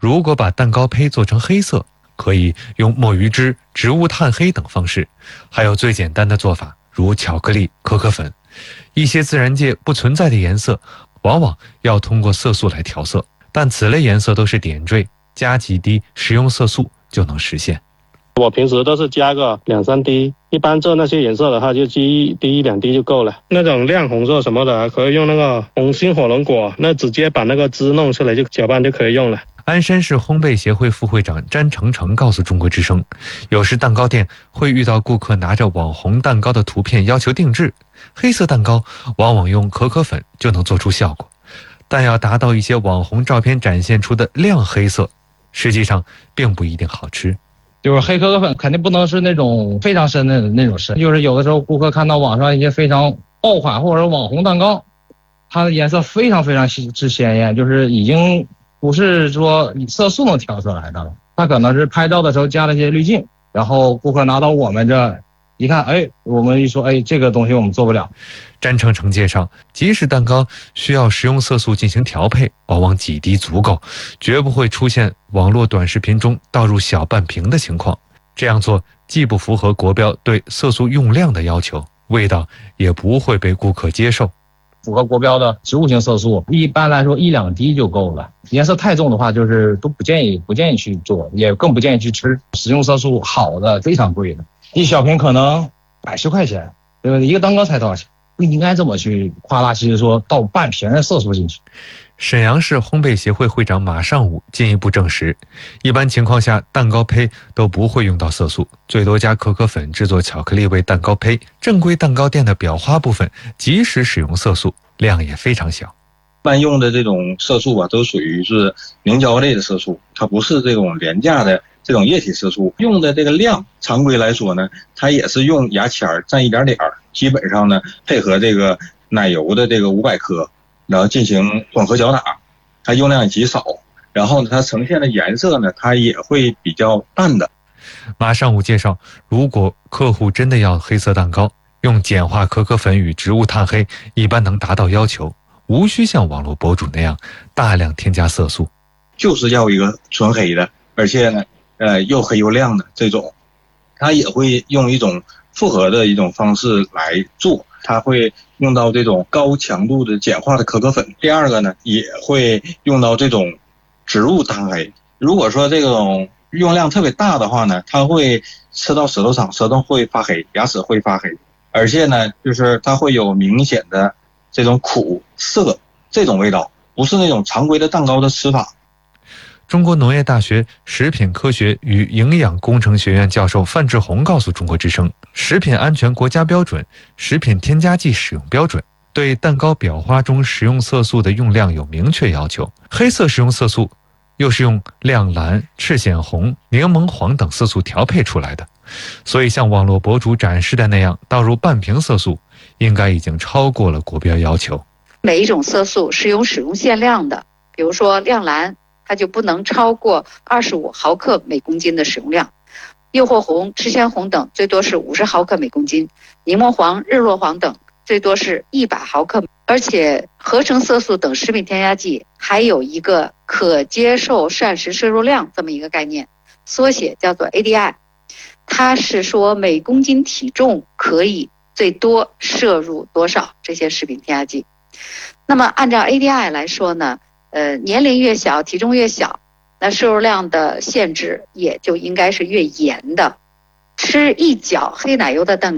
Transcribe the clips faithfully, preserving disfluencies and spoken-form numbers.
如果把蛋糕胚做成黑色，可以用墨鱼汁、植物炭黑等方式，还有最简单的做法，如巧克力、可可粉。一些自然界不存在的颜色，往往要通过色素来调色，但此类颜色都是点缀，加几滴食用色素就能实现。 我平时都是加个两三滴，一般做那些颜色的话就滴一滴一两滴就够了。那种亮红色什么的可以用那个红心火龙果，那直接把那个汁弄出来就搅拌就可以用了。 鞍山市烘焙协会副会长詹成成告诉中国之声，有时蛋糕店会遇到顾客拿着网红蛋糕的图片要求定制，黑色蛋糕往往用可可粉就能做出效果，但要达到一些网红照片展现出的亮黑色，实际上并不一定好吃。 就是黑可可粉肯定不能是那种非常深的那种深，就是有的时候顾客看到网上一些非常爆款或者网红蛋糕，它的颜色非常非常之鲜艳，就是已经不是说以色素能调出来的了，它可能是拍照的时候加了一些滤镜，然后顾客拿到我们这一看，哎，我们一说，哎，这个东西我们做不了。 詹成成介绍，即使蛋糕需要食用色素进行调配，往往几滴足够，绝不会出现网络短视频中倒入小半瓶的情况。这样做既不符合国标对色素用量的要求，味道也不会被顾客接受。 符合国标的植物性色素，一般来说一两滴就够了。颜色太重的话，就是都不建议不建议去做，也更不建议去吃。食用色素好的非常贵的，一小瓶可能百十块钱，对吧？一个蛋糕才多少钱？不应该这么去夸大其词说倒半瓶的色素进去。 沈阳市烘焙协会会长马尚武进一步证实，一般情况下蛋糕胚都不会用到色素，最多加可可粉制作巧克力味蛋糕胚。正规蛋糕店的裱花部分即使使用色素，量也非常小。 一般用的这种色素啊，都属于是凝胶类的色素，它不是这种廉价的这种液体色素。用的这个量，常规来说呢，它也是用牙签蘸一点点，基本上呢配合这个奶油的这个五百克，然后进行混合搅打，它用量也极少。然后呢，它呈现的颜色呢，它也会比较淡的。 马尚武介绍，如果客户真的要黑色蛋糕，用碱化可可粉与植物炭黑一般能达到要求，无需像网络博主那样大量添加色素， 就是要一个纯黑的，而且呢，呃，又黑又亮的这种。它也会用一种复合的一种方式来做，它会用到这种高强度的碱化的可可粉。第二个呢，也会用到这种植物炭黑。如果说这种用量特别大的话呢，它会吃到舌头上，舌头会发黑，牙齿会发黑，而且呢，就是它会有明显的这种苦涩这种味道，不是那种常规的蛋糕的吃法。 中国农业大学食品科学与营养工程学院教授范志红告诉中国之声，食品安全国家标准、食品添加剂使用标准对蛋糕裱花中食用色素的用量有明确要求。黑色食用色素又是用亮蓝、赤藓红、柠檬黄等色素调配出来的，所以像网络博主展示的那样倒入半瓶色素，应该已经超过了国标要求。 每一种色素是有使用限量的，比如说亮蓝，它就不能超过二十五毫克每公斤的使用量，诱惑红、赤藓红等最多是五十毫克每公斤，柠檬黄、日落黄等最多是一百毫克。而且合成色素等食品添加剂还有一个可接受膳食摄入量这么一个概念，缩写叫做 A D I， 它是说每公斤体重可以最多摄入多少这些食品添加剂。那么按照 A D I 来说呢，呃，年龄越小，体重越小，那摄入量的限制也就应该是越严的。吃一角黑奶油的蛋糕。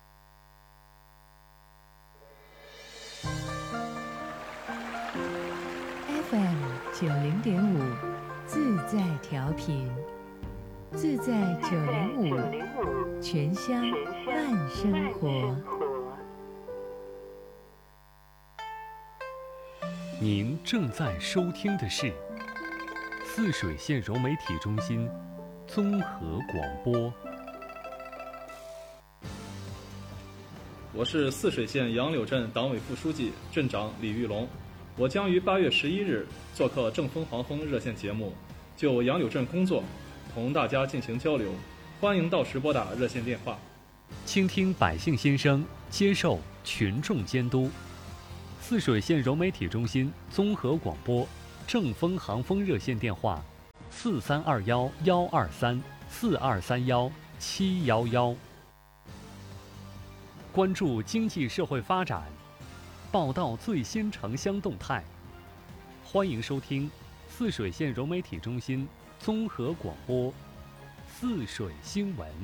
F M 九零点五，自在调频，自在九零五，全乡慢生活。 您正在收听的是泗水县柔媒体中心综合广播。 我是泗水县杨柳镇党委副书记、镇长李玉龙，我将于八月十一日做客正风黄蜂热线节目，就杨柳镇工作同大家进行交流，欢迎到时拨打热线电话， 倾听百姓心声，接受群众监督。泗水县柔媒体中心综合广播正风航风热线电话四三二幺幺二三四二三幺七幺幺。关注经济社会发展，报道最新城乡动态。欢迎收听泗水县融媒体中心综合广播泗水新闻。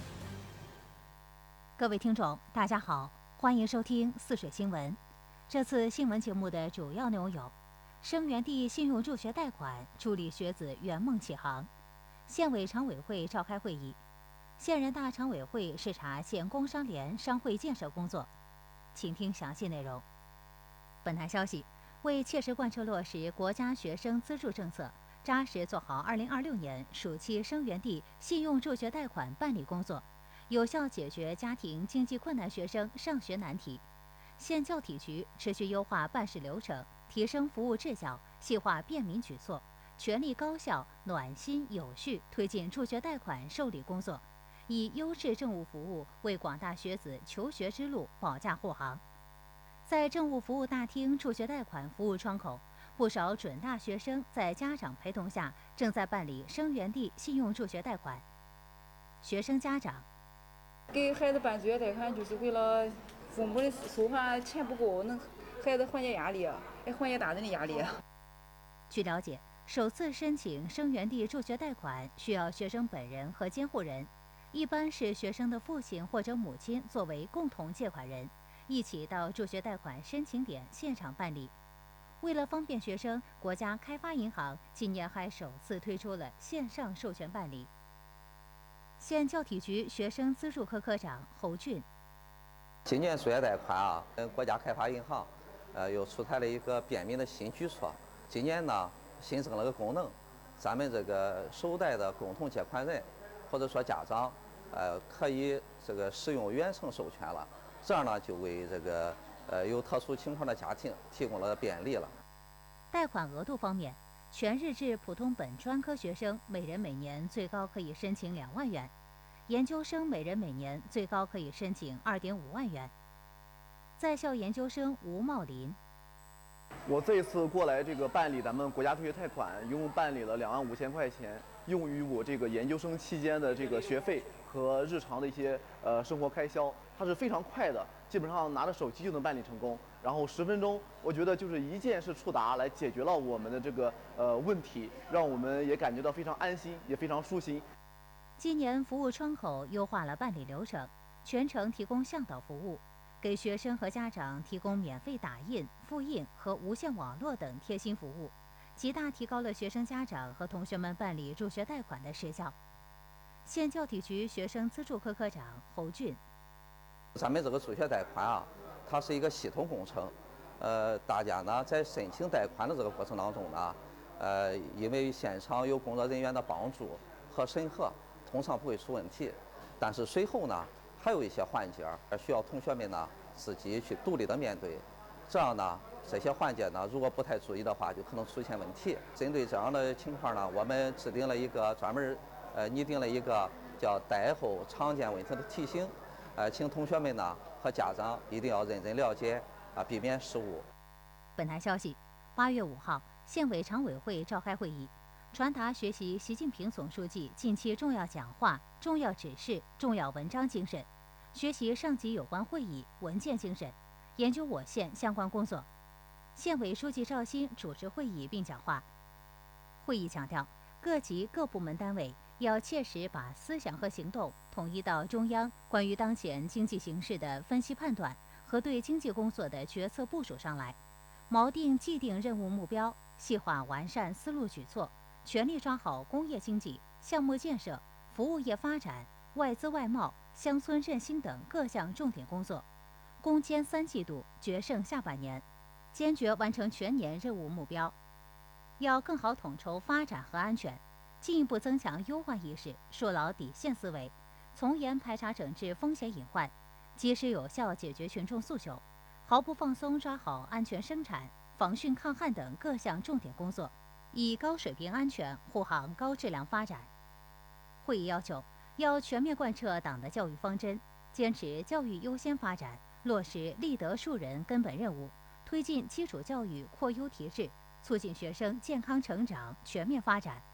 各位听众，大家好，欢迎收听泗水新闻。这次新闻节目的主要内容有：生源地信用助学贷款助力学子圆梦起航；县委常委会召开会议；县人大常委会视察县工商联商会建设工作。请听详细内容。本台消息，为切实贯彻落实国家学生资助政策，扎实做好二零二六年暑期生源地信用助学贷款办理工作，有效解决家庭经济困难学生上学难题。县教体局持续优化办事流程，提升服务质效，细化便民举措，全力高效、暖心有序推进助学贷款受理工作，以优质政务服务为广大学子求学之路保驾护航。在政务服务大厅助学贷款服务窗口，不少准大学生在家长陪同下正在办理生源地信用助学贷款。学生家长给孩子办助学贷款，就是为了父母的手上钱不够，能孩子缓解压力，也缓解大人的压力。 据了解，首次申请生源地助学贷款需要学生本人和监护人，一般是学生的父亲或者母亲作为共同借款人，一起到助学贷款申请点现场办理。为了方便学生，国家开发银行今年还首次推出了线上授权办理。县教体局学生资助科科长侯俊， 今年助学贷款啊，跟国家开发银行，呃，又出台了一个便民的新举措。今年呢，新增了个功能，咱们这个首贷的共同借款人，或者说家长，呃，可以这个使用远程授权了。这样呢，就为这个呃有特殊情况的家庭提供了便利了。 贷款额度方面，全日制普通本专科学生每人每年最高可以申请两万元。研究生每人每年最高可以申请二点五万元。在校研究生吴茂林， 我这次过来这个办理咱们国家助学贷款，一共办理了两万五千块钱，用于我这个研究生期间的这个学费和日常的一些呃生活开销。它是非常快的，基本上拿着手机就能办理成功，然后十分钟，我觉得就是一键式触达来解决了我们的这个呃问题，让我们也感觉到非常安心，也非常舒心。 今年服务窗口优化了办理流程，全程提供向导服务，给学生和家长提供免费打印、复印和无线网络等贴心服务，极大提高了学生家长和同学们办理助学贷款的时效。县教体局学生资助科科长侯俊， 咱们这个助学贷款啊，它是一个系统工程，呃，大家呢在申请贷款的这个过程当中呢，呃，因为现场有工作人员的帮助和审核，通常不会出问题。但是随后呢，还有一些环节需要同学们呢自己去独立的面对。这样呢，这些环节呢，如果不太注意的话，就可能出现问题。针对这样的情况呢，我们制定了一个专门呃拟定了一个叫贷后常见问题的提醒，呃，请同学们呢和家长一定要认真了解啊，避免失误。 本台消息，八月五号，县委常委会召开会议，传达学习习近平总书记近期重要讲话、重要指示、重要文章精神，学习上级有关会议文件精神，研究我县相关工作。县委书记赵鑫主持会议并讲话。会议强调，各级各部门单位要切实把思想和行动统一到中央关于当前经济形势的分析判断和对经济工作的决策部署上来，锚定既定任务目标，细化完善思路举措，全力抓好工业经济、项目建设、服务业发展、外资外贸、乡村振兴等各项重点工作，攻坚三季度，决胜下半年，坚决完成全年任务目标。要更好统筹发展和安全，进一步增强忧患意识，树牢底线思维，从严排查整治风险隐患，及时有效解决群众诉求，毫不放松抓好安全生产、防汛抗旱等各项重点工作，以高水平安全护航高质量发展。会议要求，要全面贯彻党的教育方针，坚持教育优先发展，落实立德树人根本任务，推进基础教育扩优提质，促进学生健康成长、全面发展。